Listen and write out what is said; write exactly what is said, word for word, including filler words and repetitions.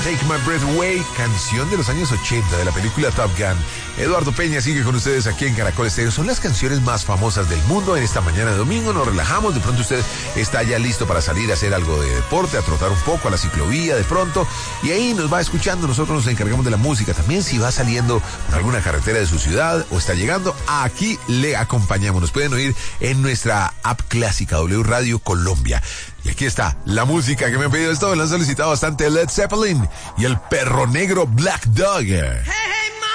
Take My Breath Away, canción de los años ochenta de la película Top Gun. Eduardo Peña sigue con ustedes aquí en Caracol Estéreo. Son las canciones más famosas del mundo en esta mañana de domingo. Nos relajamos, de pronto usted está ya listo para salir a hacer algo de deporte, a trotar un poco, a la ciclovía de pronto, y ahí nos va escuchando. Nosotros nos encargamos de la música. También si va saliendo por alguna carretera de su ciudad o está llegando, aquí le acompañamos. Nos pueden oír en nuestra app clásica W Radio Colombia. Y aquí está la música que me han pedido. Esto me lo han solicitado bastante Led Zeppelin y el perro negro Black Dog. Hey.